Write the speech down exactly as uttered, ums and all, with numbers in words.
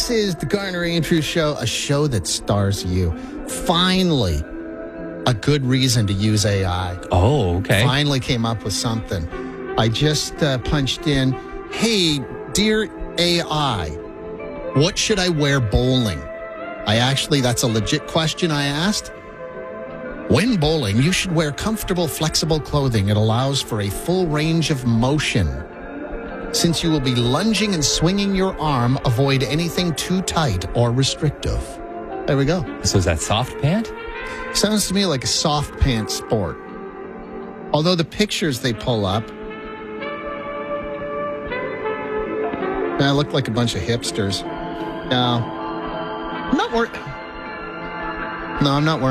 This is the Garner Andrews Show, a show that stars you. Finally, a good reason to use A I. Oh, okay. Finally came up with something. I just uh, punched in, hey, dear A I, what should I wear bowling? I actually, that's a legit question I asked. When bowling, you should wear comfortable, flexible clothing. It allows for a full range of motion. Since you will be lunging and swinging your arm, avoid anything too tight or restrictive. There we go. So is that soft pant? Sounds to me like a soft pants sport. Although the pictures they pull up, that look like a bunch of hipsters. No, I'm not worried. No, I'm not worried.